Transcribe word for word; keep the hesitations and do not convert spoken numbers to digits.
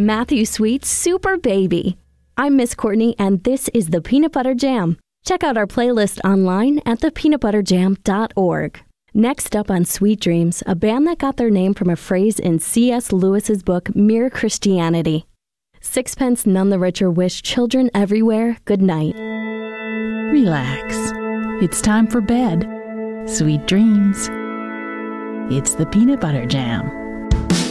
Matthew Sweet's Super Baby. I'm Miss Courtney, and this is the Peanut Butter Jam. Check out our playlist online at the peanut butter jam dot org. Next up on Sweet Dreams, a band that got their name from a phrase in C S Lewis's book, Mere Christianity. Sixpence None the Richer wish children everywhere good night. Relax. It's time for bed. Sweet dreams. It's the Peanut Butter Jam.